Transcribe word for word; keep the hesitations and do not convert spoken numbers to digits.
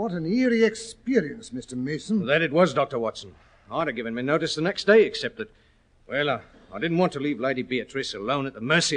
What an eerie experience, Mister Mason. Well, that it was, Doctor Watson. I'd have given me notice the next day, except that, well, uh, I didn't want to leave Lady Beatrice alone at the mercy